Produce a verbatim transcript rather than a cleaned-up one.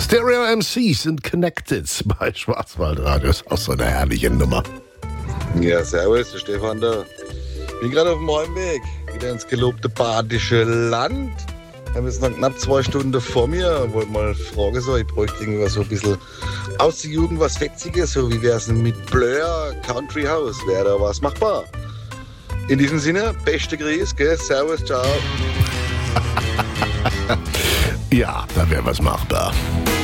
Stereo M C sind connected bei Schwarzwaldradio. Ist auch so eine herrliche Nummer. Ja, servus, der Stefan da. Bin gerade auf dem Heimweg, wieder ins gelobte badische Land. Wir haben jetzt noch knapp zwei Stunden vor mir. Wollte mal fragen, so, ich bräuchte irgendwas so ein bisschen aus der Jugend, was Fetziges, so wie wär's denn mit Blur, Country House, wäre da was machbar? In diesem Sinne, beste Grüße, gell? Servus, ciao. Ja, da wäre was machbar.